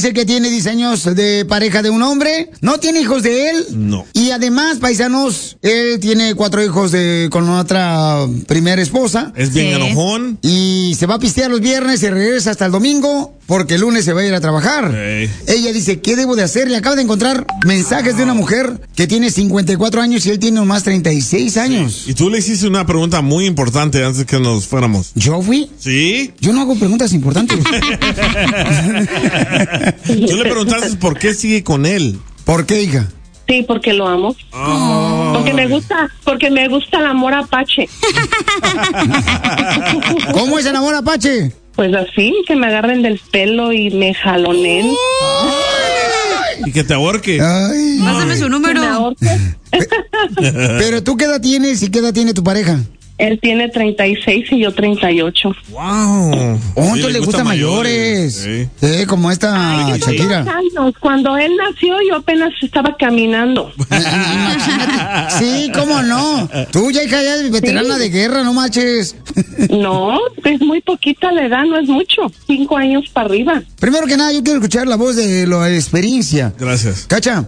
dice que tiene 10 años de pareja de un hombre. ¿No tiene hijos de él? No. Y además, paisanos, él tiene 4 hijos con otra primera esposa. Es bien enojón. Y se va a pistear los viernes y regresa hasta el domingo porque el lunes se va a ir a trabajar. Ella dice, ¿qué debo de hacer? Le acaba de encontrar mensajes de una mujer que tiene 54 años y él tiene nomás 36 años. Y tú le hiciste una pregunta muy importante antes que nos fuéramos. ¿Yo fui? Sí. Yo no hago preguntas importantes. Tú le preguntaste por qué sigue con él. ¿Por qué, hija? Sí, porque lo amo. Oh. Porque me gusta el amor apache. ¿Cómo es el amor apache? Pues así, que me agarren del pelo y me jalonen. Y que te ahorque. Ay. Pásame su número. Que me ahorque. Pero tú, ¿qué edad tienes y qué edad tiene tu pareja? Él tiene 36 y yo 38. Wow. ¿Cuánto le gustan mayores? Sí, como esta Shakira. Años. Cuando él nació, yo apenas estaba caminando. Sí, cómo no. Tú ya, hija, ya eres veterana de guerra, no manches. No, es muy poquita la edad, no es mucho. 5 años para arriba. Primero que nada, yo quiero escuchar la voz de la experiencia. Gracias. ¿Cacha?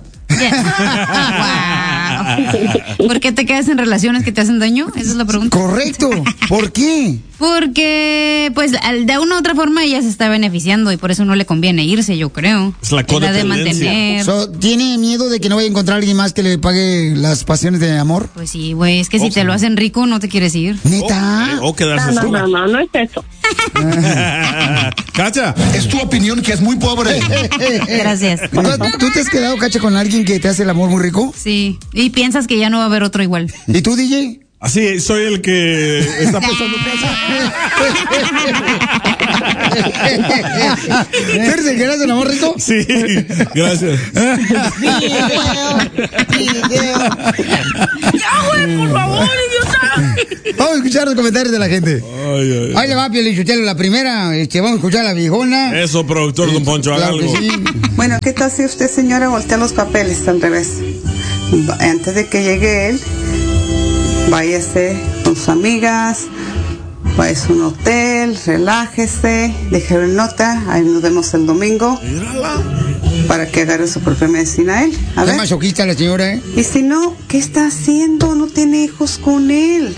Wow. ¿Por qué te quedas en relaciones que te hacen daño? Esa es la pregunta. Correcto. ¿Por qué? Porque, pues, de una u otra forma ella se está beneficiando y por eso no le conviene irse, yo creo. Es la de codependencia. mantener. ¿Tiene miedo de que no vaya a encontrar a alguien más que le pague las pasiones de amor? Pues sí, güey, es que si te lo hacen rico no te quieres ir. ¿Neta? O quedarse sola. No es eso. Cacha. Es tu opinión que es muy pobre. Gracias. ¿Tú te has quedado, Cacha, con alguien que te hace el amor muy rico? Sí, y piensas que ya no va a haber otro igual. ¿Y tú, DJ? Así, soy el que está pensando ¿Tú eres el que hace el amor rico? Sí, gracias. ¡Ya, güey, por favor, idiota! Vamos a escuchar los comentarios de la gente. Ay. Ahí le va, Piolichotelo, la primera. Vamos a escuchar a la viejona. Eso, productor Don Poncho, haga Claro que algo. sí. Bueno, ¿qué tal si usted, señora, voltea los papeles al revés? Antes de que llegue él, váyase con sus amigas, váyase a un hotel, relájese, déjele nota, ahí nos vemos el domingo. Mírala. Para que agarre su propia medicina él. A Es ver. masoquista la señora, ¿eh? Y si no, ¿qué está haciendo? No tiene hijos con él.